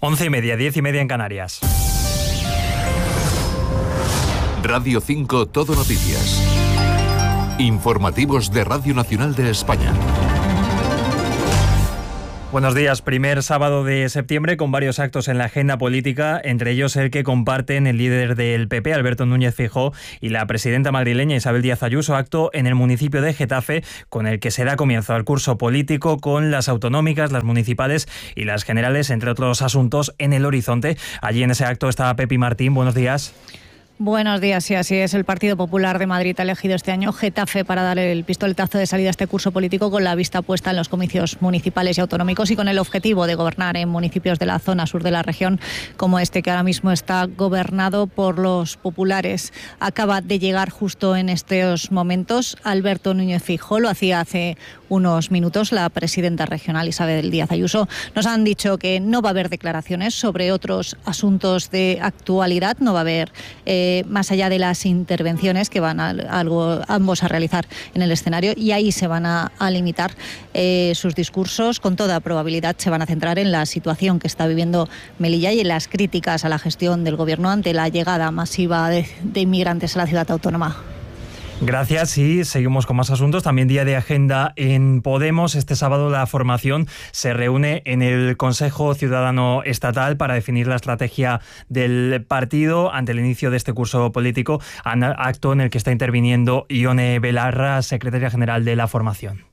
11:30, 10:30 en Canarias. Radio 5 Todo Noticias. Informativos de Radio Nacional de España. Buenos días. Primer sábado de septiembre con varios actos en la agenda política, entre ellos el que comparten el líder del PP, Alberto Núñez Feijóo, y la presidenta madrileña Isabel Díaz Ayuso, acto en el municipio de Getafe con el que se da comienzo al curso político con las autonómicas, las municipales y las generales, entre otros asuntos, en el horizonte. Allí en ese acto estaba Pepi Martín. Buenos días. Buenos días, sí, así es. El Partido Popular de Madrid ha elegido este año Getafe para dar el pistoletazo de salida a este curso político, con la vista puesta en los comicios municipales y autonómicos y con el objetivo de gobernar en municipios de la zona sur de la región, como este que ahora mismo está gobernado por los populares. Acaba de llegar justo en estos momentos Alberto Núñez Feijóo, lo hacía hace unos minutos la presidenta regional Isabel Díaz Ayuso. Nos han dicho que no va a haber declaraciones sobre otros asuntos de actualidad, no va a haber más allá de las intervenciones que van ambos a realizar en el escenario, y ahí se van a limitar sus discursos. Con toda probabilidad se van a centrar en la situación que está viviendo Melilla y en las críticas a la gestión del gobierno ante la llegada masiva de inmigrantes a la ciudad autónoma. Gracias, y seguimos con más asuntos. También día de agenda en Podemos. Este sábado la formación se reúne en el Consejo Ciudadano Estatal para definir la estrategia del partido ante el inicio de este curso político, acto en el que está interviniendo Ione Belarra, secretaria general de la formación.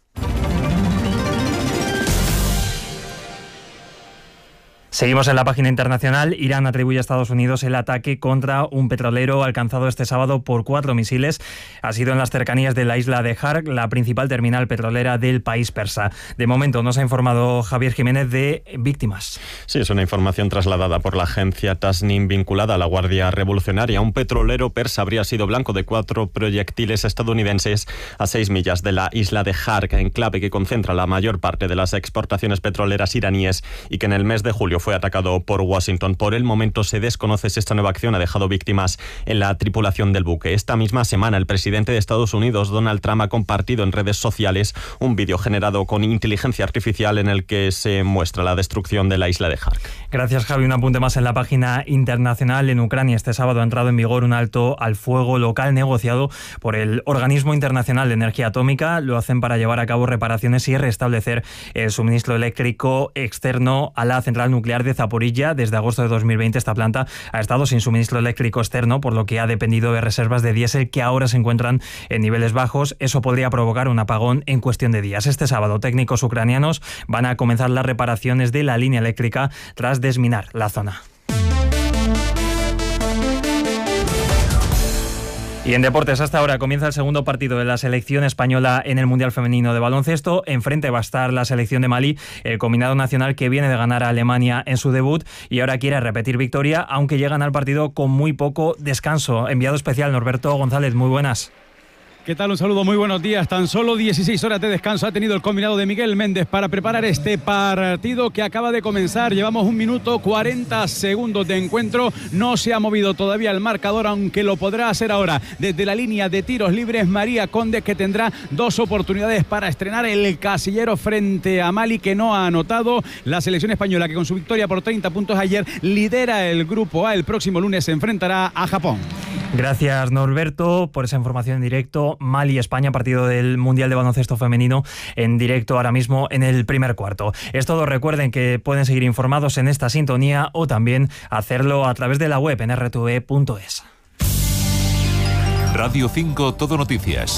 Seguimos en la página internacional. Irán atribuye a Estados Unidos el ataque contra un petrolero alcanzado este sábado por 4 misiles. Ha sido en las cercanías de la isla de Harg, la principal terminal petrolera del país persa. De momento nos ha informado Javier Jiménez de víctimas. Sí, es una información trasladada por la agencia Tasnim vinculada a la Guardia Revolucionaria. Un petrolero persa habría sido blanco de 4 proyectiles estadounidenses a 6 millas de la isla de Harg, enclave que concentra la mayor parte de las exportaciones petroleras iraníes y que en el mes de julio fue atacado por Washington. Por el momento se desconoce si esta nueva acción ha dejado víctimas en la tripulación del buque. Esta misma semana el presidente de Estados Unidos, Donald Trump, ha compartido en redes sociales un vídeo generado con inteligencia artificial en el que se muestra la destrucción de la isla de Harg. Gracias, Javi. Un apunte más en la página internacional. En Ucrania este sábado ha entrado en vigor un alto al fuego local negociado por el Organismo Internacional de Energía Atómica. Lo hacen para llevar a cabo reparaciones y restablecer el suministro eléctrico externo a la central nuclear de Zaporilla. Desde agosto de 2020 esta planta ha estado sin suministro eléctrico externo, por lo que ha dependido de reservas de diésel que ahora se encuentran en niveles bajos. Eso podría provocar un apagón en cuestión de días. Este sábado técnicos ucranianos van a comenzar las reparaciones de la línea eléctrica tras desminar la zona. Y en deportes, hasta ahora comienza el segundo partido de la selección española en el Mundial Femenino de Baloncesto. Enfrente va a estar la selección de Malí, el combinado nacional que viene de ganar a Alemania en su debut y ahora quiere repetir victoria, aunque llegan al partido con muy poco descanso. Enviado especial Norberto González, muy buenas. ¿Qué tal? Un saludo, muy buenos días. Tan solo 16 horas de descanso ha tenido el combinado de Miguel Méndez para preparar este partido que acaba de comenzar. Llevamos 1 minuto 40 segundos de encuentro. No se ha movido todavía el marcador, aunque lo podrá hacer ahora. Desde la línea de tiros libres, María Conde, que tendrá 2 oportunidades para estrenar el casillero frente a Mali, que no ha anotado. La selección española, que con su victoria por 30 puntos ayer lidera el grupo A. El próximo lunes se enfrentará a Japón. Gracias, Norberto, por esa información en directo. Mali-España, partido del Mundial de Baloncesto Femenino en directo ahora mismo en el primer cuarto. Es todo. Recuerden que pueden seguir informados en esta sintonía o también hacerlo a través de la web en rtve.es. Radio 5 Todo Noticias.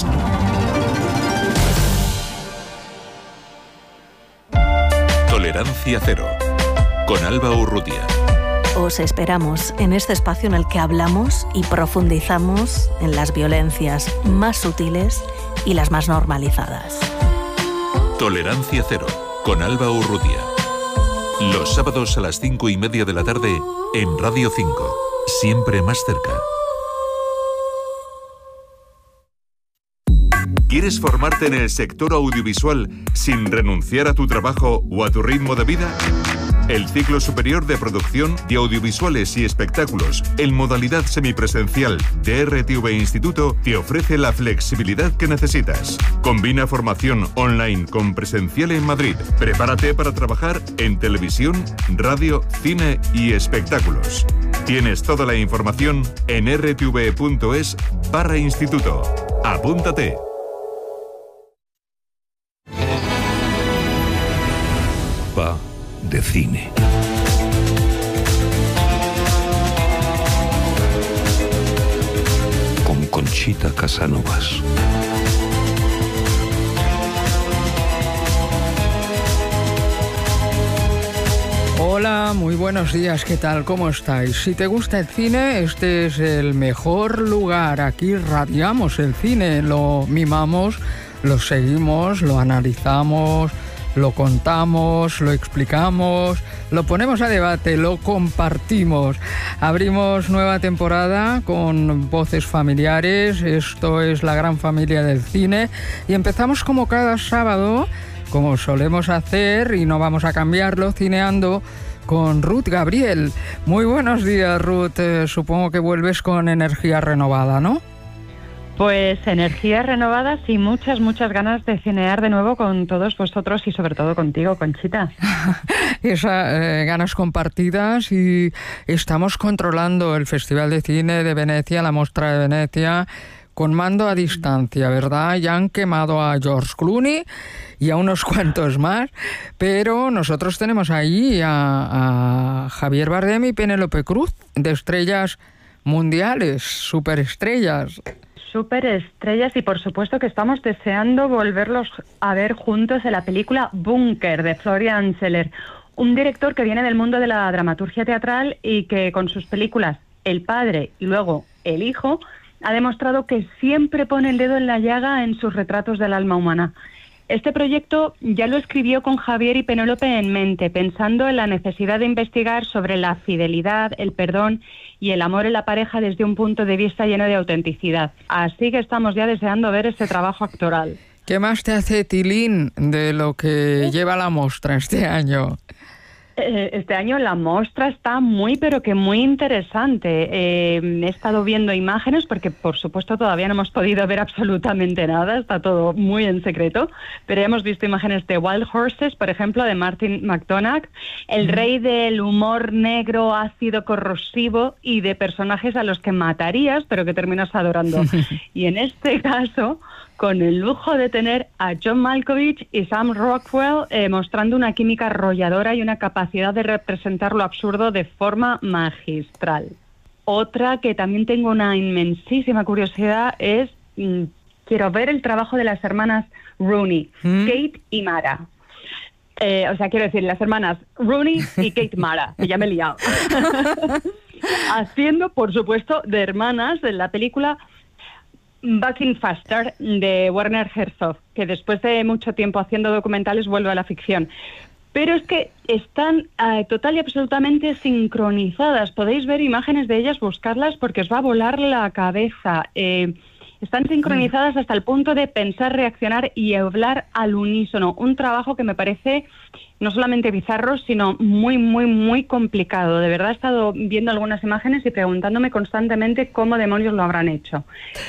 Tolerancia cero. Con Alba Urrutia. Os esperamos en este espacio en el que hablamos y profundizamos en las violencias más sutiles y las más normalizadas. Tolerancia cero, con Alba Urrutia. Los sábados a las 5:30 de la tarde en Radio 5. Siempre más cerca. ¿Quieres formarte en el sector audiovisual sin renunciar a tu trabajo o a tu ritmo de vida? el ciclo superior de producción de audiovisuales y espectáculos en modalidad semipresencial de RTV Instituto te ofrece la flexibilidad que necesitas. Combina formación online con presencial en Madrid. Prepárate para trabajar en televisión, radio, cine y espectáculos. Tienes toda la información en rtv.es/instituto. ¡Apúntate! Va de cine. Con Conchita Casanovas. Hola, muy buenos días, ¿qué tal? ¿Cómo estáis? Si te gusta el cine, este es el mejor lugar. Aquí radiamos el cine, lo mimamos, lo seguimos, lo analizamos, lo contamos, lo explicamos, lo ponemos a debate, lo compartimos. Abrimos nueva temporada con voces familiares, esto es la gran familia del cine, y empezamos como cada sábado, como solemos hacer, y no vamos a cambiarlo, cineando con Ruth Gabriel. Muy buenos días, Ruth. Supongo que vuelves con energía renovada, ¿no? Pues energías renovadas y muchas ganas de cinear de nuevo con todos vosotros y sobre todo contigo, Conchita. Esas ganas compartidas, y estamos controlando el Festival de Cine de Venecia, la Mostra de Venecia, con mando a distancia, ¿verdad? Ya han quemado a George Clooney y a unos cuantos más, pero nosotros tenemos ahí a Javier Bardem y Penélope Cruz, de estrellas mundiales, superestrellas. Superestrellas, y por supuesto que estamos deseando volverlos a ver juntos en la película Bunker, de Florian Zeller, un director que viene del mundo de la dramaturgia teatral y que con sus películas El Padre y luego El Hijo ha demostrado que siempre pone el dedo en la llaga en sus retratos del alma humana. Este proyecto ya lo escribió con Javier y Penélope en mente, pensando en la necesidad de investigar sobre la fidelidad, el perdón y el amor en la pareja desde un punto de vista lleno de autenticidad. Así que estamos ya deseando ver este trabajo actoral. ¿Qué más te hace tilín de lo que lleva la mostra este año? Este año la muestra está muy interesante. He estado viendo imágenes porque, por supuesto, todavía no hemos podido ver absolutamente nada, está todo muy en secreto, pero hemos visto imágenes de Wild Horses, por ejemplo, de Martin McDonagh, el rey del humor negro, ácido, corrosivo, y de personajes a los que matarías, pero que terminas adorando. Y en este caso, con el lujo de tener a John Malkovich y Sam Rockwell mostrando una química arrolladora y una capacidad de representar lo absurdo de forma magistral. Otra que también tengo una inmensísima curiosidad es, quiero ver el trabajo de las hermanas Rooney, Kate y Mara. Quiero decir, las hermanas Rooney y Kate Mara, que ya me he liado. Haciendo, por supuesto, de hermanas en la película Bucking Faster de Werner Herzog, que después de mucho tiempo haciendo documentales vuelve a la ficción. Pero es que están total y absolutamente sincronizadas. Podéis ver imágenes de ellas, buscarlas, porque os va a volar la cabeza. Están sincronizadas hasta el punto de pensar, reaccionar y hablar al unísono. Un trabajo que me parece no solamente bizarro, sino muy complicado. De verdad he estado viendo algunas imágenes y preguntándome constantemente cómo demonios lo habrán hecho.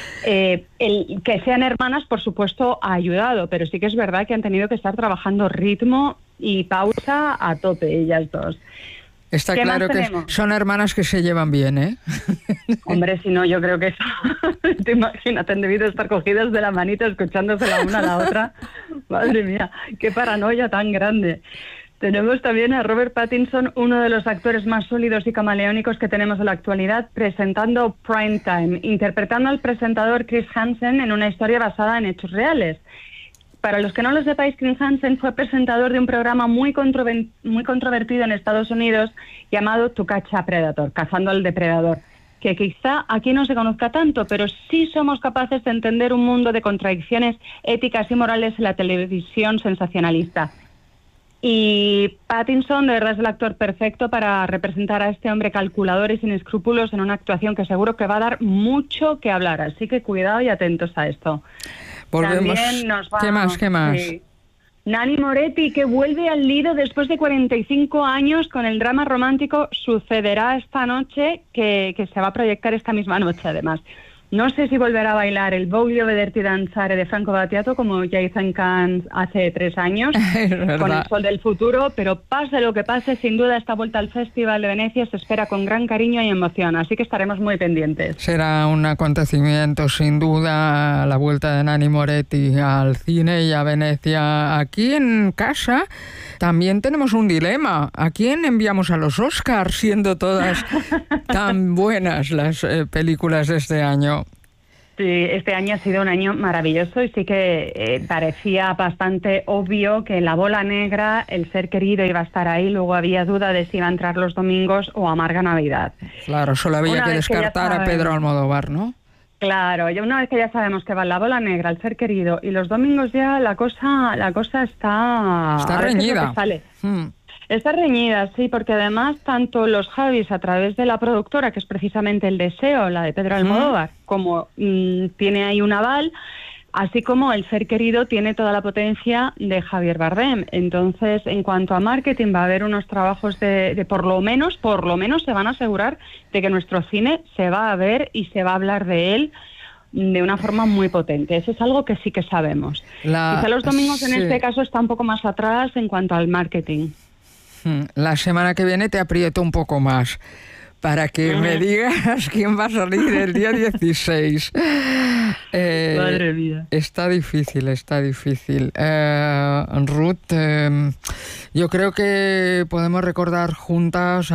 El que sean hermanas, por supuesto, ha ayudado, pero sí que es verdad que han tenido que estar trabajando ritmo y pausa a tope ellas dos. Está claro que son hermanas que se llevan bien, ¿eh? Hombre, si no, yo creo que eso... Te imaginas, han debido estar cogidas de la manita, escuchándose la una a la otra. Madre mía, qué paranoia tan grande. Tenemos también a Robert Pattinson, uno de los actores más sólidos y camaleónicos que tenemos en la actualidad, presentando Prime Time, interpretando al presentador Chris Hansen en una historia basada en hechos reales. Para los que no lo sepáis, Chris Hansen fue presentador de un programa muy controvertido en Estados Unidos llamado To Catch a Predator, Cazando al Depredador, que quizá aquí no se conozca tanto, pero sí somos capaces de entender un mundo de contradicciones éticas y morales en la televisión sensacionalista. Y Pattinson de verdad es el actor perfecto para representar a este hombre calculador y sin escrúpulos en una actuación que seguro que va a dar mucho que hablar, así que cuidado y atentos a esto. Volvemos. También nos vamos, ¿Qué más? Sí. Nanni Moretti, que vuelve al Lido después de 45 años con el drama romántico Sucederá esta noche, que se va a proyectar esta misma noche, además. No sé si volverá a bailar el Voglio vederti danzare de Franco Battiato, como ya hizo en Cannes hace 3 años, con El sol del futuro, pero pase lo que pase, sin duda esta vuelta al Festival de Venecia se espera con gran cariño y emoción, así que estaremos muy pendientes. Será un acontecimiento, sin duda, la vuelta de Nanni Moretti al cine y a Venecia. Aquí en casa también tenemos un dilema. ¿A quién enviamos a los Oscars, siendo todas tan buenas las películas de este año? Sí, este año ha sido un año maravilloso y sí que parecía bastante obvio que La bola negra, El ser querido iba a estar ahí, luego había duda de si iba a entrar los domingos o Amarga Navidad. Claro, solo había que descartar a Pedro Almodóvar, ¿no? Claro, y una vez que ya sabemos que va La bola negra, El ser querido y los domingos ya la cosa está reñida. Está reñida, sí, porque además tanto los Javis a través de la productora, que es precisamente El deseo, la de Pedro Almodóvar, como tiene ahí un aval, así como El ser querido tiene toda la potencia de Javier Bardem. Entonces, en cuanto a marketing, va a haber unos trabajos de por lo menos se van a asegurar de que nuestro cine se va a ver y se va a hablar de él de una forma muy potente. Eso es algo que sí que sabemos. Quizá los domingos en este caso está un poco más atrás en cuanto al marketing. La semana que viene te aprieto un poco más para que me digas quién va a salir el día 16. Madre mía. Está difícil. Ruth, yo creo que podemos recordar juntas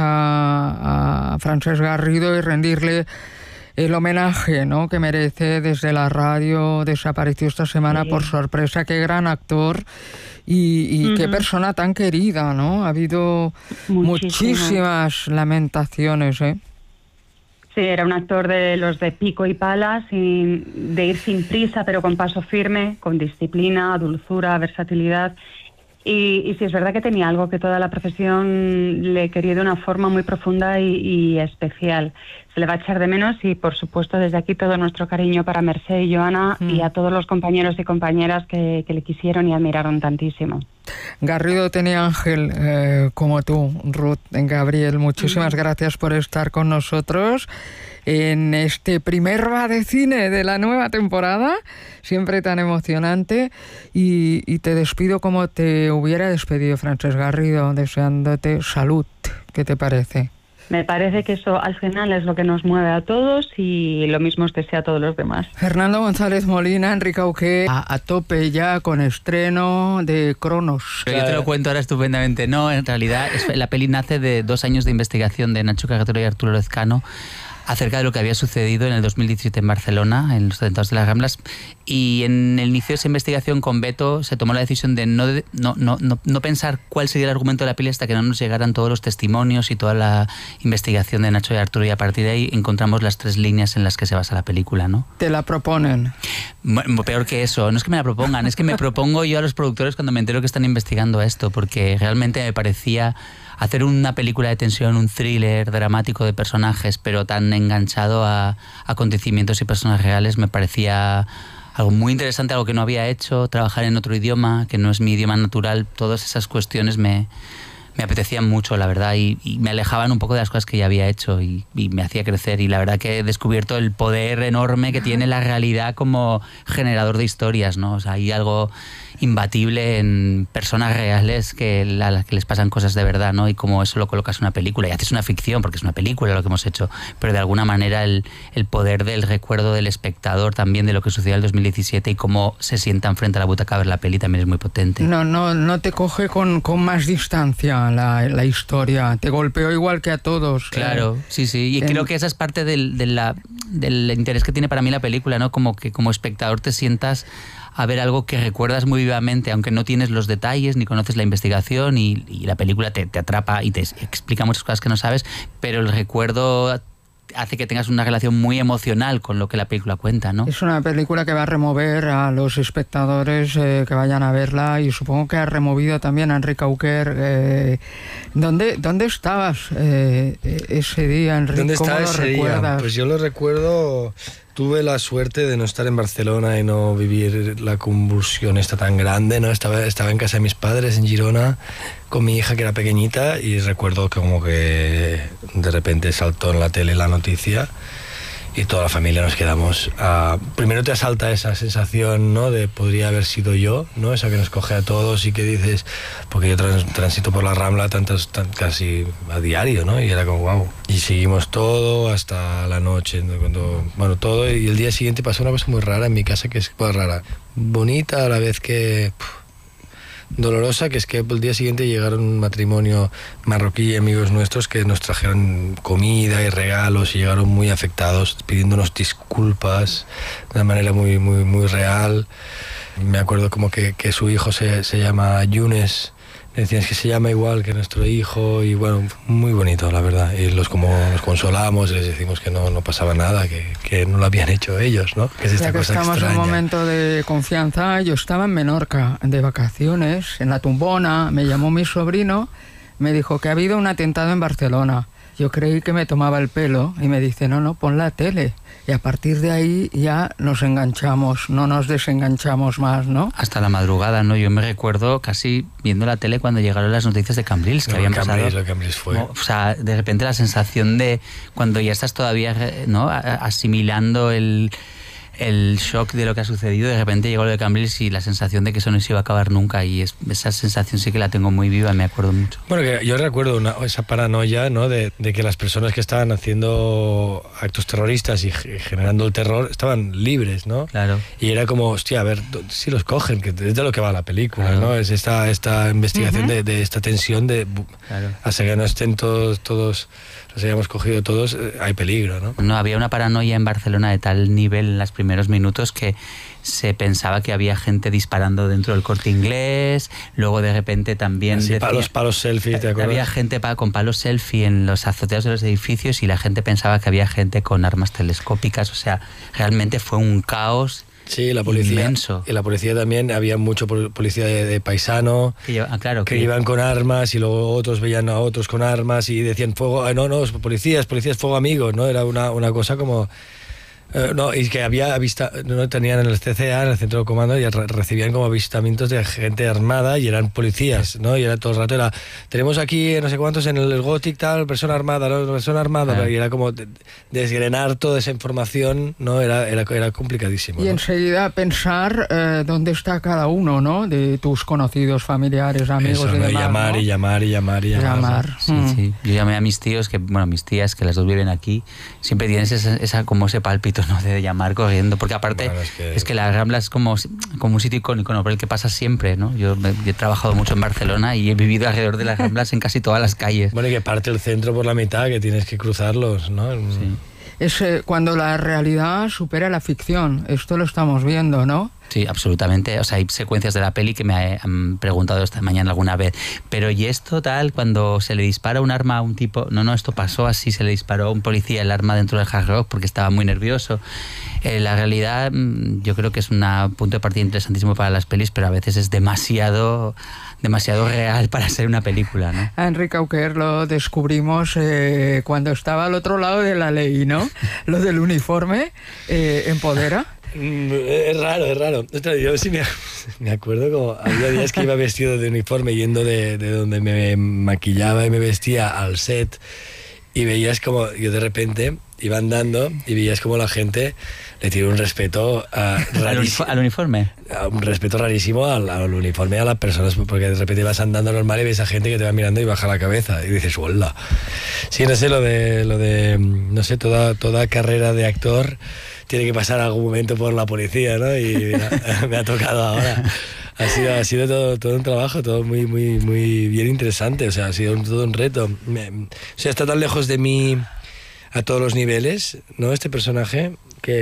a Francesc Garrido y rendirle el homenaje, ¿no?, que merece desde la radio. Desapareció esta semana por sorpresa. Qué gran actor y qué persona tan querida, ¿no? Ha habido muchísimas lamentaciones, ¿eh? Sí, era un actor de los de pico y pala, de ir sin prisa, pero con paso firme, con disciplina, dulzura, versatilidad. Y sí, es verdad que tenía algo que toda la profesión le quería de una forma muy profunda y especial. Se le va a echar de menos y, por supuesto, desde aquí todo nuestro cariño para Mercè y Joana y a todos los compañeros y compañeras que le quisieron y admiraron tantísimo. Garrido tenía ángel como tú, Ruth. Gabriel, muchísimas gracias por estar con nosotros en este primer Va de Cine de la nueva temporada, siempre tan emocionante, y te despido como te hubiera despedido Francesc Garrido, deseándote salud. ¿Qué te parece? Me parece que eso al final es lo que nos mueve a todos y lo mismo os desea a todos los demás. Fernando González Molina, Enrique Auqué, a tope ya con estreno de Cronos. Yo te lo cuento ahora estupendamente. No, en realidad la peli nace de 2 años de investigación de Nacho Cagatero y Arturo Lezcano acerca de lo que había sucedido en el 2017 en Barcelona, en los atentados de las Ramblas, y en el inicio de esa investigación con Beto se tomó la decisión de no pensar cuál sería el argumento de la peli hasta que no nos llegaran todos los testimonios y toda la investigación de Nacho y Arturo, y a partir de ahí encontramos las 3 líneas en las que se basa la película, ¿no? ¿Te la proponen? Bueno, peor que eso, no es que me la propongan, es que me propongo yo a los productores cuando me entero que están investigando esto, porque realmente me parecía hacer una película de tensión, un thriller dramático de personajes, pero tan enganchado a acontecimientos y personas reales, me parecía algo muy interesante, algo que no había hecho, trabajar en otro idioma, que no es mi idioma natural. Todas esas cuestiones me apetecían mucho, la verdad, y me alejaban un poco de las cosas que ya había hecho y me hacía crecer. Y la verdad que he descubierto el poder enorme que tiene la realidad como generador de historias, ¿no? O sea, hay algo imbatible en personas reales que les pasan cosas de verdad, ¿no? Y como eso lo colocas en una película y haces una ficción, porque es una película lo que hemos hecho, pero de alguna manera el poder del recuerdo del espectador también de lo que sucedió en el 2017 y cómo se sientan frente a la butaca a ver la peli también es muy potente. No te coge con más distancia la historia, te golpeó igual que a todos. Claro, sí, y creo que esa es parte del interés que tiene para mí la película, ¿no? Como que como espectador te sientas a ver algo que recuerdas muy vivamente, aunque no tienes los detalles ni conoces la investigación, y la película te atrapa y te explica muchas cosas que no sabes, pero el recuerdo hace que tengas una relación muy emocional con lo que la película cuenta, ¿no? Es una película que va a remover a los espectadores que vayan a verla, y supongo que ha removido también a Enrique Auquer. ¿Dónde estabas ese día, Enrique? ¿Dónde ¿Cómo estaba lo ese recuerdas? día? Pues yo lo recuerdo tuve la suerte de no estar en Barcelona y no vivir la convulsión esta tan grande, ¿no? Estaba en casa de mis padres en Girona con mi hija que era pequeñita y recuerdo que como que de repente saltó en la tele la noticia y toda la familia nos quedamos. Primero te asalta esa sensación, ¿no? De podría haber sido yo, ¿no? Esa que nos coge a todos y que dices, porque yo transito por la Rambla casi a diario, ¿no? Y era como, wow. Y seguimos todo hasta la noche, bueno, todo. Y el día siguiente pasó una cosa muy rara en mi casa, que es pues, rara, bonita a la vez que dolorosa, que es que el día siguiente llegaron un matrimonio marroquí, amigos nuestros, que nos trajeron comida y regalos y llegaron muy afectados, pidiéndonos disculpas de una manera muy, muy, muy real. Me acuerdo como que su hijo se llama Younes, decían que se llama igual que nuestro hijo y bueno, muy bonito la verdad. Y como nos consolamos, les decimos que no pasaba nada, que no lo habían hecho ellos, ¿no? Que es esta cosa estamos extraña. en un momento de confianza. Yo estaba en Menorca de vacaciones, en la Tumbona, me llamó mi sobrino, me dijo que ha habido un atentado en Barcelona. Yo creí que me tomaba el pelo y me dice, no, pon la tele. Y a partir de ahí ya nos enganchamos, no nos desenganchamos más, ¿no? Hasta la madrugada, ¿no? Yo me recuerdo casi viendo la tele cuando llegaron las noticias de Cambrils, que habían pasado. Lo Cambrils fue. O sea, de repente la sensación de cuando ya estás todavía, ¿no? Asimilando el shock de lo que ha sucedido, de repente llegó lo de Cambrils y la sensación de que eso no se iba a acabar nunca, y esa sensación sí que la tengo muy viva, me acuerdo mucho. Bueno, que yo recuerdo esa paranoia, ¿no? de que las personas que estaban haciendo actos terroristas y generando el terror estaban libres, ¿no? Claro. Y era como, hostia, a ver si los cogen, que es de lo que va la película, claro. ¿No? Es esta investigación de esta tensión de claro. Hasta que no estén todos los hayamos cogido todos, hay peligro, ¿no? No, había una paranoia en Barcelona de tal nivel en los primeros minutos que se pensaba que había gente disparando dentro del Corte Inglés, luego de repente también... Así, palos selfie, ¿te acuerdas? Había gente con palos selfie en los azoteas de los edificios y la gente pensaba que había gente con armas telescópicas, o sea, realmente fue un caos. Sí, la policía. Inmenso. Y la policía también, había mucho policía de paisano que iban con armas y luego otros veían a otros con armas y decían fuego, no, policías, fuego amigo, ¿no? Era una cosa como... no, y que no tenían en el CCA, en el centro de comando, y recibían como avistamientos de gente armada y eran policías, ¿no? Y era todo el rato, tenemos aquí no sé cuántos en el Gothic tal, persona armada, ¿no? Persona armada, y era como desgrenar toda esa información, ¿no? Era complicadísimo. Y ¿no? enseguida pensar dónde está cada uno, ¿no? De tus conocidos, familiares, amigos. Eso, y ¿no? demás, y llamar. Sí. Yo llamé a mis tíos, mis tías, que las dos viven aquí, siempre tienes como ese pálpito, ¿no? De llamar corriendo, porque aparte es que la Rambla es como un sitio icónico, ¿no? Por el que pasa siempre, ¿no? Yo he trabajado mucho en Barcelona y he vivido alrededor de las Ramblas en casi todas las calles. Bueno, y que parte el centro por la mitad, que tienes que cruzarlos, ¿no? Sí. Es cuando la realidad supera la ficción. Esto lo estamos viendo, ¿no? Sí, absolutamente. O sea, hay secuencias de la peli que me han preguntado esta mañana alguna vez. Pero ¿y esto tal? Cuando se le dispara un arma a un tipo... No, esto pasó así. Se le disparó a un policía el arma dentro del Hard Rock porque estaba muy nervioso. La realidad yo creo que es un punto de partida interesantísimo para las pelis, pero a veces es demasiado real para ser una película, ¿no? A Enrique Auquer lo descubrimos cuando estaba al otro lado de la ley, ¿no? Lo del uniforme empodera. Es raro. Yo sí me acuerdo como había días que iba vestido de uniforme yendo de donde me maquillaba y me vestía al set y veías como yo de repente iba andando y veías como la gente le tiene un respeto al uniforme. Un respeto rarísimo al uniforme, a las personas, porque de repente vas andando normal y ves a gente que te va mirando y baja la cabeza y dices, ¡hola! Sí, no sé, lo de no sé, toda carrera de actor tiene que pasar algún momento por la policía, ¿no? Y me ha tocado ahora. Ha sido todo un trabajo, todo muy, muy, muy bien interesante, o sea, ha sido todo un reto. O sea, está tan lejos de mí a todos los niveles, ¿no? Este personaje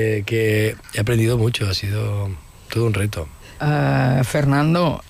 que he aprendido mucho, ha sido todo un reto. Fernando,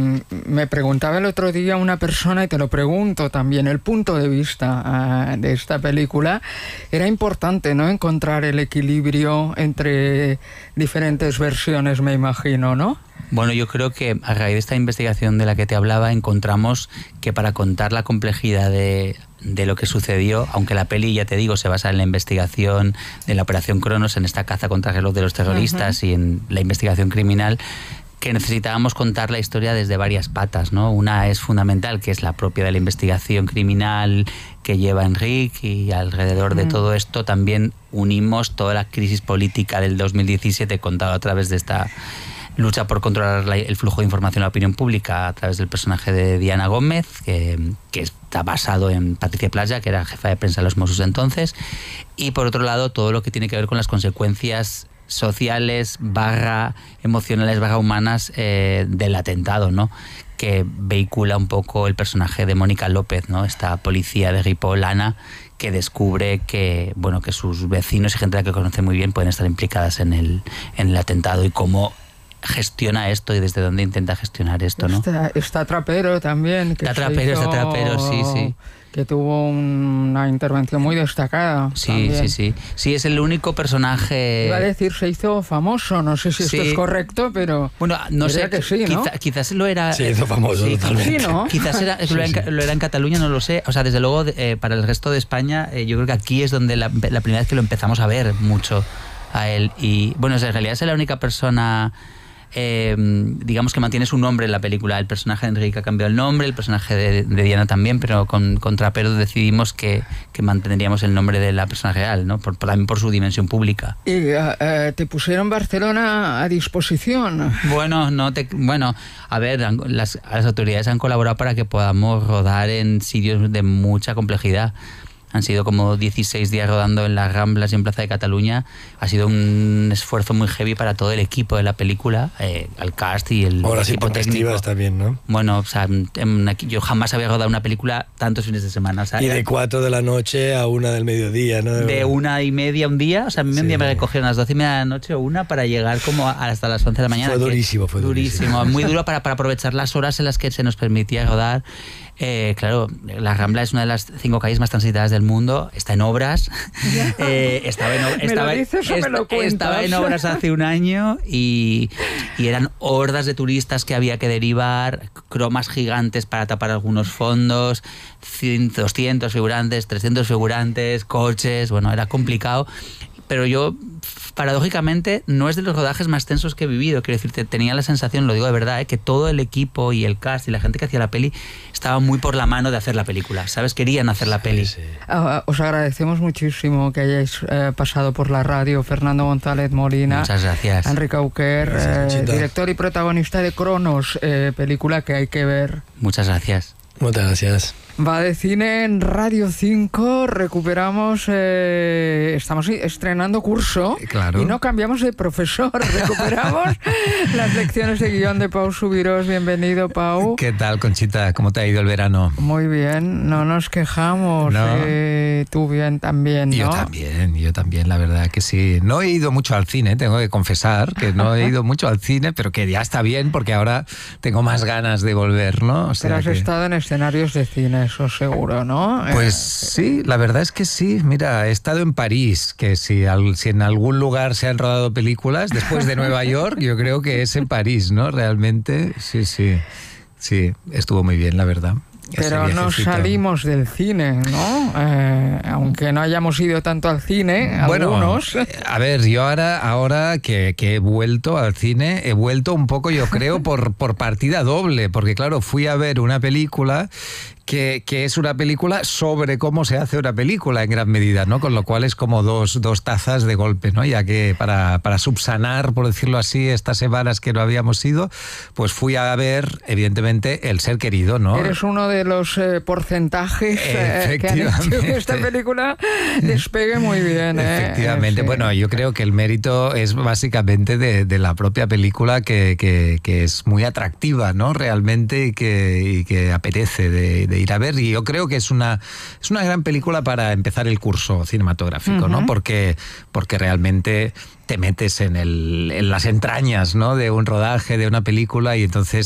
me preguntaba el otro día una persona, y te lo pregunto también, el punto de vista de esta película. Era importante, ¿no?, encontrar el equilibrio entre diferentes versiones, me imagino, ¿no? Bueno, yo creo que a raíz de esta investigación de la que te hablaba, encontramos que para contar la complejidad de lo que sucedió, aunque la peli, ya te digo, se basa en la investigación de la Operación Cronos, en esta caza contra reloj de los terroristas y en la investigación criminal, que necesitábamos contar la historia desde varias patas, ¿no? Una es fundamental, que es la propia de la investigación criminal que lleva Enrique, y alrededor de todo esto también unimos toda la crisis política del 2017 contada a través de esta lucha por controlar el flujo de información a la opinión pública a través del personaje de Diana Gómez, que está basado en Patricia Playa, que era jefa de prensa de los Mossos entonces, y por otro lado todo lo que tiene que ver con las consecuencias sociales / emocionales / humanas del atentado, ¿no? Que vehicula un poco el personaje de Mónica López, ¿no? Esta policía de Ripoll, Ana, que descubre que, bueno, que sus vecinos y gente a la que conoce muy bien pueden estar implicadas en el atentado, y cómo gestiona esto y desde dónde intenta gestionar esto, ¿no? Está Trapero también. Está Trapero, sí. Que tuvo una intervención muy destacada. Sí. Sí, es el único personaje... Iba a decir, se hizo famoso, no sé si esto es correcto, pero... Bueno, no sé, que sí, ¿no? quizás lo era... Se hizo famoso, totalmente. Sí, ¿no? Quizás lo era en Cataluña, no lo sé. O sea, desde luego, para el resto de España, yo creo que aquí es donde la primera vez que lo empezamos a ver mucho a él. Y, bueno, en realidad es la única persona... digamos que mantiene su nombre en la película. El personaje de Enrique ha cambiado el nombre, el personaje de Diana también, pero con Trapero decidimos que mantendríamos el nombre de la persona real, ¿no? También por su dimensión pública. ¿Y te pusieron Barcelona a disposición? Bueno, a ver, las autoridades han colaborado para que podamos rodar en sitios de mucha complejidad. Han sido como 16 días rodando en las Ramblas y en Plaza de Cataluña. Ha sido un esfuerzo muy heavy para todo el equipo de la película, el cast y el Horas equipo técnico. También, ¿no? Bueno, o sea, yo jamás había rodado una película tantos fines de semana. O sea, y de 4 de la noche a 1 del mediodía, ¿no? De 1:30 un día. O sea, a mí un día me recogieron a las 12:30 de la noche o 1 para llegar como hasta las 11 de la mañana. Fue durísimo. Muy duro para aprovechar las horas en las que se nos permitía rodar. Claro, la Rambla es una de las 5 calles más transitadas del mundo, está en obras. Estaba en obras hace un año y eran hordas de turistas que había que derivar, cromas gigantes para tapar algunos fondos, 200 figurantes, 300 figurantes, coches, bueno, era complicado. Pero yo, paradójicamente, no es de los rodajes más tensos que he vivido. Quiero decirte, tenía la sensación, lo digo de verdad, que todo el equipo y el cast y la gente que hacía la peli estaba muy por la mano de hacer la película, ¿sabes? Querían hacer la peli. Sí. Os agradecemos muchísimo que hayáis pasado por la radio. Fernando González Molina. Muchas gracias. Enrique Auquer, director y protagonista de Cronos, película que hay que ver. Muchas gracias. Muchas gracias. Va de cine en Radio 5, recuperamos, estamos estrenando curso, claro. Y no cambiamos de profesor, recuperamos las lecciones de guión de Pau Subirós. Bienvenido, Pau. ¿Qué tal, Conchita? ¿Cómo te ha ido el verano? Muy bien, no nos quejamos, no. Tú bien también, ¿no? Yo también, la verdad que sí. No he ido mucho al cine, tengo que confesar que no he ido mucho al cine, pero que ya está bien porque ahora tengo más ganas de volver, ¿no? O sea, pero has estado en escenarios de cine, eso seguro, ¿no? Pues sí, la verdad es que sí. Mira, he estado en París, que si en algún lugar se han rodado películas, después de Nueva York, yo creo que es en París, ¿no? Realmente, sí, estuvo muy bien, la verdad. Pero no salimos del cine, ¿no? Aunque no hayamos ido tanto al cine, algunos. Bueno, a ver, yo ahora que he vuelto al cine, he vuelto un poco, yo creo, por partida doble, porque claro, fui a ver una película que es una película sobre cómo se hace una película en gran medida, ¿no? Con lo cual es como dos tazas de golpe, ¿no? Ya que para subsanar, por decirlo así, estas semanas que no habíamos ido, pues fui a ver, evidentemente, El ser querido, ¿no? Eres uno de los porcentajes que han hecho que esta película despegue muy bien. Efectivamente. Sí. Bueno, yo creo que el mérito es básicamente de la propia película que es muy atractiva, ¿no? Realmente y que apetece de ir a ver, y yo creo que es una gran película para empezar el curso cinematográfico, ¿no? Porque realmente te metes en las entrañas, ¿no?, de un rodaje, de una película, y entonces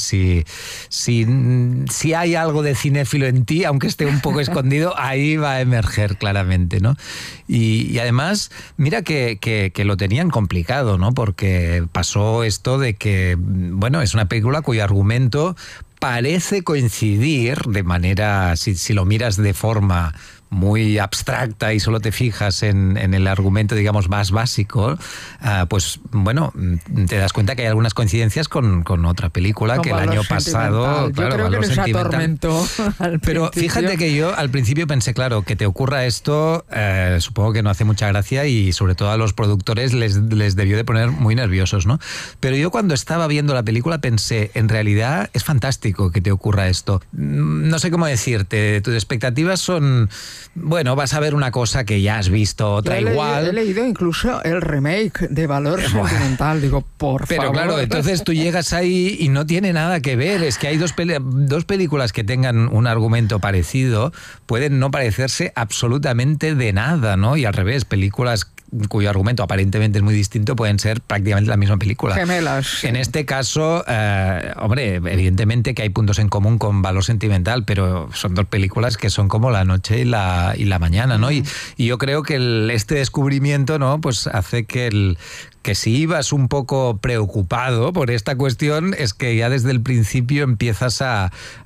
si hay algo de cinéfilo en ti, aunque esté un poco escondido, ahí va a emerger claramente, ¿no? Y además, mira que lo tenían complicado, ¿no? Porque pasó esto de que, bueno, es una película cuyo argumento parece coincidir de manera, si lo miras de forma muy abstracta y solo te fijas en el argumento, digamos, más básico, pues bueno, te das cuenta que hay algunas coincidencias con otra película como que el año pasado, yo creo que les atormentó al Pero principio. Fíjate que yo al principio pensé, claro, que te ocurra esto, supongo que no hace mucha gracia, y sobre todo a los productores les debió de poner muy nerviosos, ¿no? Pero yo cuando estaba viendo la película pensé, en realidad es fantástico que te ocurra esto. No sé cómo decirte, tus expectativas son... Bueno, vas a ver una cosa que ya has visto, otra igual. He leído incluso el remake de Valor Sentimental, digo, por favor. Pero claro, entonces tú llegas ahí y no tiene nada que ver. Es que hay dos películas que tengan un argumento parecido, pueden no parecerse absolutamente de nada, ¿no? Y al revés, películas cuyo argumento aparentemente es muy distinto pueden ser prácticamente la misma película. Gemelas. En este caso, hombre, evidentemente que hay puntos en común con Valor Sentimental, pero son dos películas que son como la noche y la mañana, ¿no? Y yo creo que este descubrimiento, ¿no?, pues hace que si ibas un poco preocupado por esta cuestión, es que ya desde el principio te empieza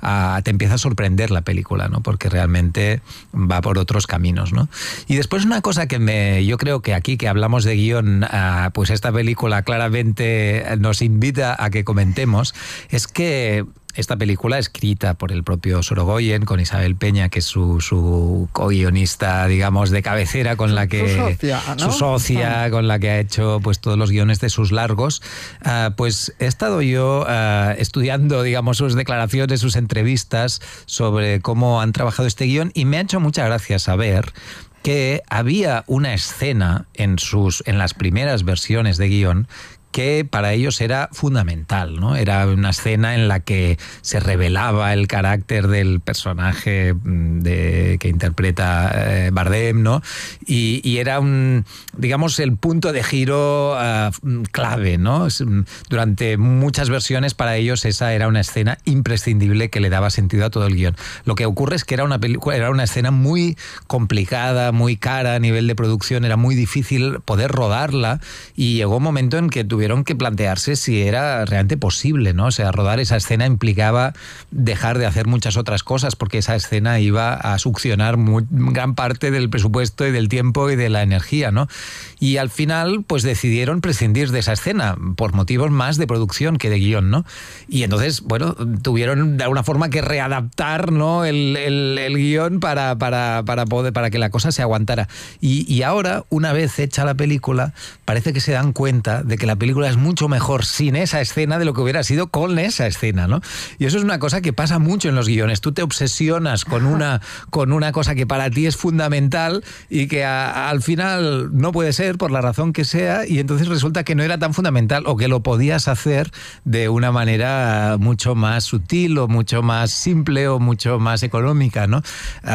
a sorprender la película, ¿no? Porque realmente va por otros caminos, ¿no? Y después una cosa que yo creo que aquí que hablamos de guión, pues esta película claramente nos invita a que comentemos, es que esta película escrita por el propio Sorogoyen, con Isabel Peña, que es su co-guionista, digamos, de cabecera, con la que... Su socia, con la que ha hecho pues todos los guiones de sus largos. Pues he estado yo estudiando, digamos, sus declaraciones, sus entrevistas sobre cómo han trabajado este guión, y me ha hecho mucha gracia saber que había una escena en las primeras versiones de guión que para ellos era fundamental, ¿no? Era una escena en la que se revelaba el carácter del personaje que interpreta Bardem, ¿no? Y era digamos, el punto de giro clave, ¿no? Durante muchas versiones para ellos esa era una escena imprescindible que le daba sentido a todo el guión. Lo que ocurre es que era una escena muy complicada, muy cara a nivel de producción, era muy difícil poder rodarla, y llegó un momento en que tuvieron que plantearse si era realmente posible, ¿no? O sea, rodar esa escena implicaba dejar de hacer muchas otras cosas, porque esa escena iba a succionar gran parte del presupuesto y del tiempo y de la energía, ¿no? Y al final, pues decidieron prescindir de esa escena por motivos más de producción que de guión, ¿no? Y entonces, bueno, tuvieron de alguna forma que readaptar, ¿no?, el guión para que la cosa se aguantara. Y ahora, una vez hecha la película, parece que se dan cuenta de que la película es mucho mejor sin esa escena de lo que hubiera sido con esa escena, ¿no? Y eso es una cosa que pasa mucho en los guiones. Tú te obsesionas con una cosa que para ti es fundamental y que al final no puede ser por la razón que sea, y entonces resulta que no era tan fundamental, o que lo podías hacer de una manera mucho más sutil o mucho más simple o mucho más económica, ¿no?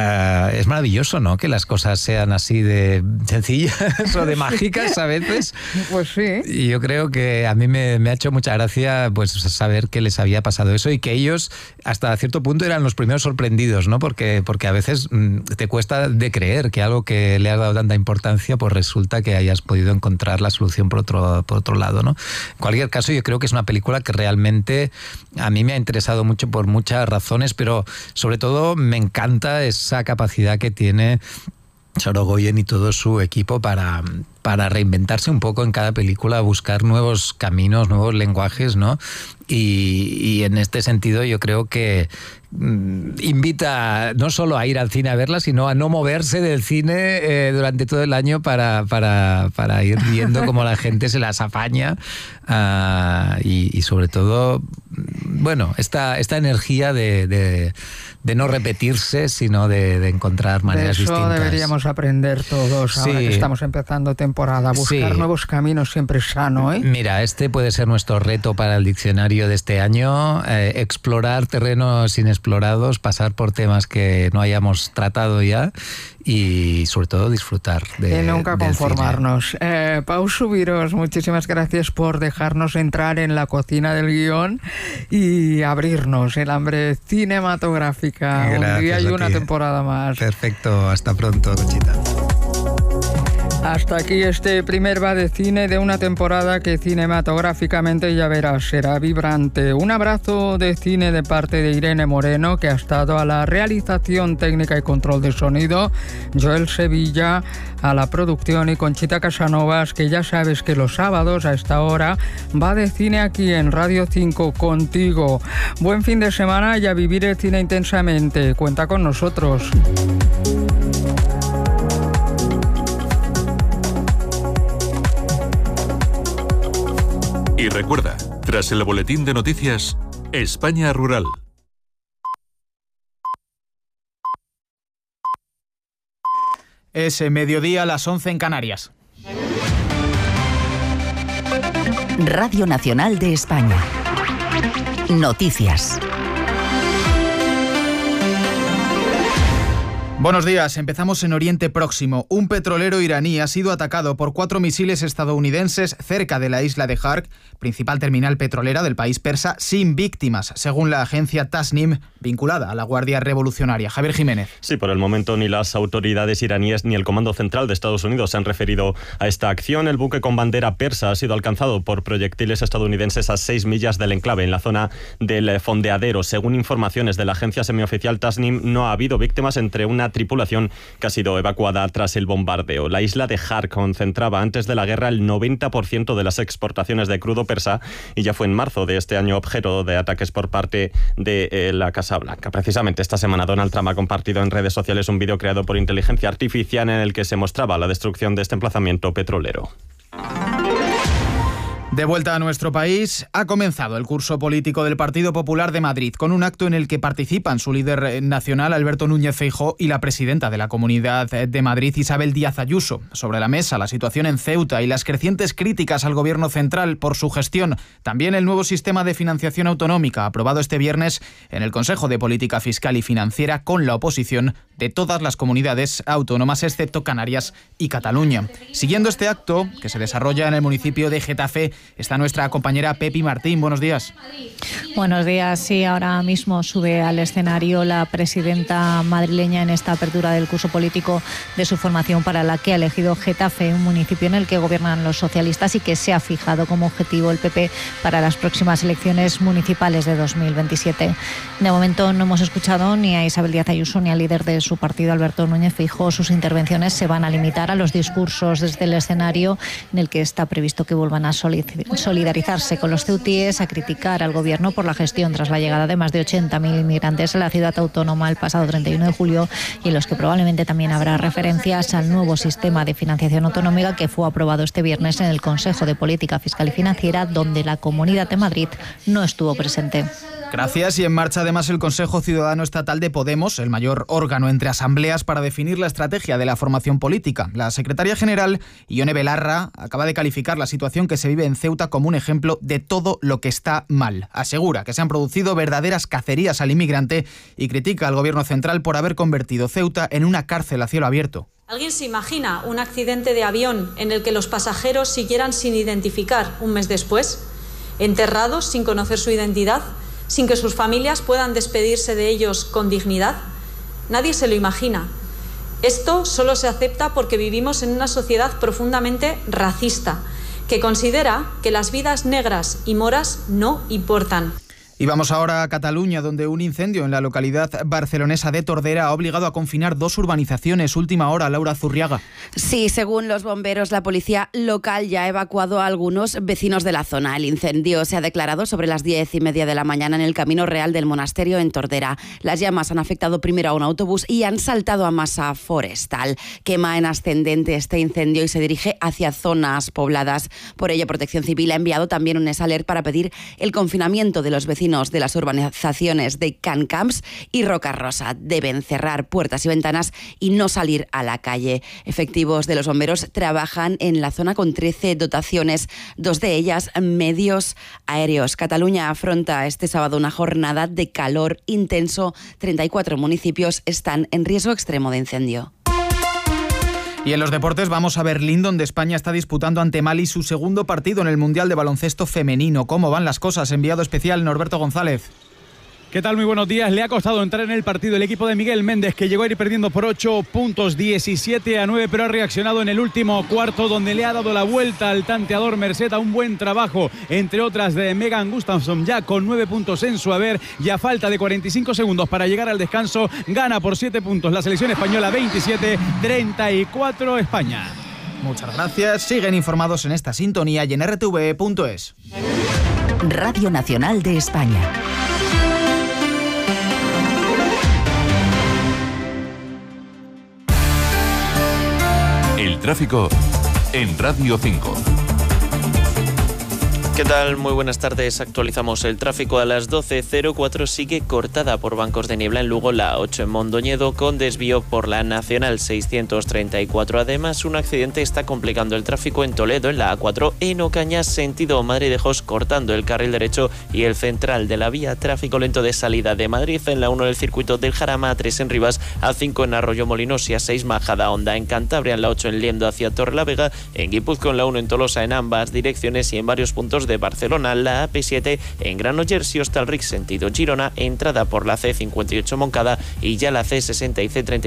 Es maravilloso, ¿no?, que las cosas sean así de sencillas o de mágicas a veces. Pues sí. Y yo creo que a mí me ha hecho mucha gracia pues saber que les había pasado eso, y que ellos hasta cierto punto eran los primeros sorprendidos, ¿no? Porque a veces te cuesta de creer que algo que le has dado tanta importancia, pues resulta que hayas podido encontrar la solución por otro lado, ¿no? En cualquier caso, yo creo que es una película que realmente a mí me ha interesado mucho por muchas razones, pero sobre todo me encanta esa capacidad que tiene Sorogoyen y todo su equipo para reinventarse un poco en cada película, buscar nuevos caminos, nuevos lenguajes, ¿no? Y en este sentido yo creo que invita no solo a ir al cine a verla, sino a no moverse del cine durante todo el año para ir viendo cómo la gente se las apaña, y sobre todo, bueno, esta energía de no repetirse, sino de encontrar maneras distintas. De eso deberíamos aprender todos ahora que estamos empezando temporada, buscar nuevos caminos siempre es sano, ¿eh? Mira, este puede ser nuestro reto para el diccionario escenario de este año, explorar terrenos inexplorados, pasar por temas que no hayamos tratado ya y sobre todo disfrutar de nunca conformarnos. Pau Subiros, muchísimas gracias por dejarnos entrar en la cocina del guión y abrirnos el hambre cinematográfica. Gracias, un día y una temporada más. Perfecto, hasta pronto, Conchita. Hasta aquí este primer Va de Cine de una temporada que cinematográficamente, ya verás, será vibrante. Un abrazo de cine de parte de Irene Moreno, que ha estado a la realización técnica y control de sonido, Joel Sevilla a la producción y Conchita Casanovas, que ya sabes que los sábados a esta hora Va de Cine aquí en Radio 5 contigo. Buen fin de semana y a vivir el cine intensamente. Cuenta con nosotros. Y recuerda, tras el boletín de noticias, España Rural. Es mediodía, las 11 en Canarias. Radio Nacional de España. Noticias. Buenos días, empezamos en Oriente Próximo. Un petrolero iraní ha sido atacado por 4 misiles estadounidenses cerca de la isla de Hark, principal terminal petrolera del país persa, sin víctimas, según la agencia Tasnim, vinculada a la Guardia Revolucionaria. Javier Jiménez. Sí, por el momento ni las autoridades iraníes ni el Comando Central de Estados Unidos se han referido a esta acción. El buque con bandera persa ha sido alcanzado por proyectiles estadounidenses a 6 millas del enclave, en la zona del fondeadero. Según informaciones de la agencia semioficial Tasnim, no ha habido víctimas entre una tripulación que ha sido evacuada tras el bombardeo. La isla de Hark concentraba antes de la guerra el 90% de las exportaciones de crudo persa y ya fue en marzo de este año objeto de ataques por parte de la Casa Blanca. Precisamente esta semana Donald Trump ha compartido en redes sociales un vídeo creado por inteligencia artificial en el que se mostraba la destrucción de este emplazamiento petrolero. De vuelta a nuestro país, ha comenzado el curso político del Partido Popular de Madrid, con un acto en el que participan su líder nacional, Alberto Núñez Feijóo, y la presidenta de la Comunidad de Madrid, Isabel Díaz Ayuso. Sobre la mesa, la situación en Ceuta y las crecientes críticas al Gobierno central por su gestión. También el nuevo sistema de financiación autonómica, aprobado este viernes en el Consejo de Política Fiscal y Financiera, con la oposición de todas las comunidades autónomas, excepto Canarias y Cataluña. Siguiendo este acto, que se desarrolla en el municipio de Getafe, está nuestra compañera Pepi Martín. Buenos días. Buenos días. Sí, ahora mismo sube al escenario la presidenta madrileña en esta apertura del curso político de su formación, para la que ha elegido Getafe, un municipio en el que gobiernan los socialistas y que se ha fijado como objetivo el PP para las próximas elecciones municipales de 2027. De momento no hemos escuchado ni a Isabel Díaz Ayuso ni al líder de su partido, Alberto Núñez Feijóo. Sus intervenciones se van a limitar a los discursos desde el escenario, en el que está previsto que vuelvan a solidarizarse con los ceutíes, a criticar al gobierno por la gestión tras la llegada de más de 80.000 inmigrantes a la ciudad autónoma el pasado 31 de julio y en los que probablemente también habrá referencias al nuevo sistema de financiación autonómica que fue aprobado este viernes en el Consejo de Política Fiscal y Financiera, donde la Comunidad de Madrid no estuvo presente. Gracias. Y en marcha además el Consejo Ciudadano Estatal de Podemos, el mayor órgano entre asambleas para definir la estrategia de la formación política. La secretaria general, Ione Belarra, acaba de calificar la situación que se vive en Ceuta como un ejemplo de todo lo que está mal. Asegura que se han producido verdaderas cacerías al inmigrante y critica al gobierno central por haber convertido Ceuta en una cárcel a cielo abierto. ¿Alguien se imagina un accidente de avión en el que los pasajeros siguieran sin identificar un mes después, enterrados sin conocer su identidad, sin que sus familias puedan despedirse de ellos con dignidad? Nadie se lo imagina. Esto solo se acepta porque vivimos en una sociedad profundamente racista, que considera que las vidas negras y moras no importan. Y vamos ahora a Cataluña, donde un incendio en la localidad barcelonesa de Tordera ha obligado a confinar 2 urbanizaciones. Última hora, Laura Zurriaga. Sí, según los bomberos, la policía local ya ha evacuado a algunos vecinos de la zona. El incendio se ha declarado sobre las 10:30 de la mañana en el Camino Real del Monasterio en Tordera. Las llamas han afectado primero a un autobús y han saltado a masa forestal. Quema en ascendente este incendio y se dirige hacia zonas pobladas. Por ello, Protección Civil ha enviado también un alert para pedir el confinamiento de los vecinos vecinos de las urbanizaciones de Can Camps y Roca Rosa. Deben cerrar puertas y ventanas y no salir a la calle. Efectivos de los bomberos trabajan en la zona con 13 dotaciones, 2 de ellas medios aéreos. Cataluña afronta este sábado una jornada de calor intenso. 34 municipios están en riesgo extremo de incendio. Y en los deportes vamos a Berlín, donde España está disputando ante Mali su segundo partido en el Mundial de Baloncesto Femenino. ¿Cómo van las cosas? Enviado especial Norberto González. ¿Qué tal? Muy buenos días. Le ha costado entrar en el partido el equipo de Miguel Méndez, que llegó a ir perdiendo por 8 puntos, 17-9, pero ha reaccionado en el último cuarto, donde le ha dado la vuelta al tanteador Merced. Un buen trabajo, entre otras, de Megan Gustafsson, ya con 9 puntos en su haber, y a falta de 45 segundos para llegar al descanso, gana por 7 puntos la selección española. 27-34 España. Muchas gracias. Siguen informados en esta sintonía y en rtve.es. Radio Nacional de España. El tráfico en Radio 5. ¿Qué tal? Muy buenas tardes. Actualizamos el tráfico a las 12:04. Sigue cortada por bancos de niebla en Lugo la 8 en Mondoñedo, con desvío por la Nacional 634. Además, un accidente está complicando el tráfico en Toledo, en la A4, en Ocaña, sentido Madrid-Lejos, cortando el carril derecho y el central de la vía. Tráfico lento de salida de Madrid en la 1 del circuito del Jarama, A3 en Rivas, A5 en Arroyo Molinos y A6 Majada Honda. En Cantabria, en la 8 en Liendo hacia Torrelavega, en Guipúzcoa en la 1 en Tolosa en ambas direcciones y en varios puntos de Barcelona, la AP7 en Granollers y Hostalric sentido Girona, entrada por la C58 Moncada y ya la C60 y C30